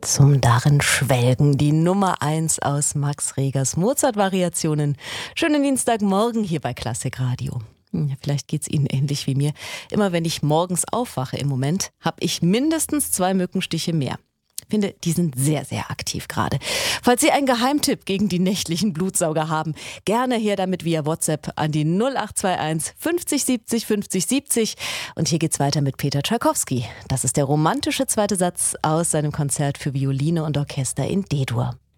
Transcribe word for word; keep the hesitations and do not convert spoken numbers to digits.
Zum darin schwelgen, die Nummer eins aus Max Regers Mozart-Variationen. Schönen Dienstagmorgen hier bei Klassikradio. Ja, vielleicht geht's Ihnen ähnlich wie mir. Immer wenn ich morgens aufwache im Moment, habe ich mindestens zwei Mückenstiche mehr. Ich finde, die sind sehr, sehr aktiv gerade. Falls Sie einen Geheimtipp gegen die nächtlichen Blutsauger haben, gerne her damit via WhatsApp an die null acht zwei eins fünfzig siebzig fünfzig siebzig. Und hier geht's weiter mit Peter Tschaikowski. Das ist der romantische zweite Satz aus seinem Konzert für Violine und Orchester in D-Dur.